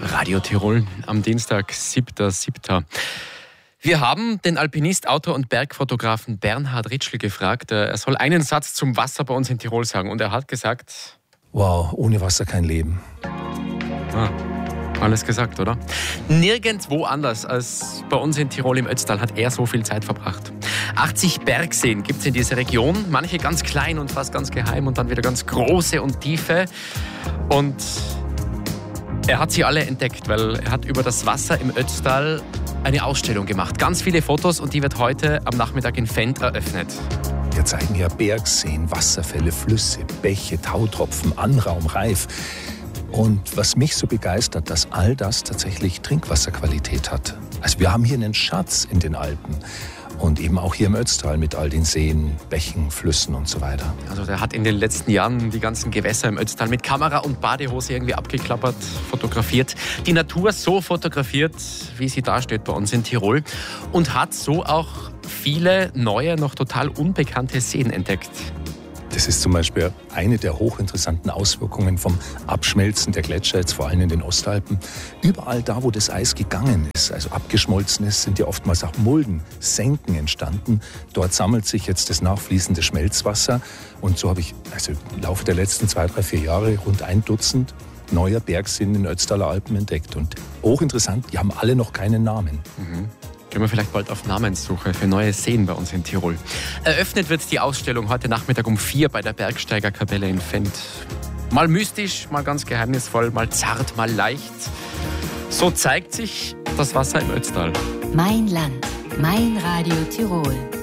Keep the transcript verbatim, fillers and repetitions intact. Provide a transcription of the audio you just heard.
Radio Tirol am Dienstag, siebter siebter Wir haben den Alpinist, Autor und Bergfotografen Bernhard Ritschl gefragt. Er soll einen Satz zum Wasser bei uns in Tirol sagen. Und er hat gesagt... Wow, ohne Wasser kein Leben. Ah, alles gesagt, oder? Nirgendwo anders als bei uns in Tirol im Ötztal hat er so viel Zeit verbracht. achtzig Bergseen gibt es in dieser Region. Manche ganz klein und fast ganz geheim und dann wieder ganz große und tiefe. Und... er hat sie alle entdeckt, weil er hat über das Wasser im Ötztal eine Ausstellung gemacht. Ganz viele Fotos und die wird heute am Nachmittag in Fendt eröffnet. Wir zeigen ja Bergseen, Wasserfälle, Flüsse, Bäche, Tautropfen, Anraum, Reif. Und was mich so begeistert, dass all das tatsächlich Trinkwasserqualität hat. Also wir haben hier einen Schatz in den Alpen. Und eben auch hier im Ötztal mit all den Seen, Bächen, Flüssen und so weiter. Also der hat in den letzten Jahren die ganzen Gewässer im Ötztal mit Kamera und Badehose irgendwie abgeklappert, fotografiert. Die Natur so fotografiert, wie sie dasteht bei uns in Tirol. Und hat so auch viele neue, noch total unbekannte Seen entdeckt. Das ist zum Beispiel eine der hochinteressanten Auswirkungen vom Abschmelzen der Gletscher, jetzt vor allem in den Ostalpen. Überall da, wo das Eis gegangen ist, also abgeschmolzen ist, sind ja oftmals auch Mulden, Senken entstanden. Dort sammelt sich jetzt das nachfließende Schmelzwasser. Und so habe ich also im Laufe der letzten zwei, drei, vier Jahre rund ein Dutzend neuer Bergseen in den Ötztaler Alpen entdeckt. Und hochinteressant, die haben alle noch keinen Namen. Mhm. Gehen wir vielleicht bald auf Namenssuche für neue Seen bei uns in Tirol. Eröffnet wird die Ausstellung heute Nachmittag um vier bei der Bergsteigerkapelle in Fendt. Mal mystisch, mal ganz geheimnisvoll, mal zart, mal leicht. So zeigt sich das Wasser im Ötztal. Mein Land, mein Radio Tirol.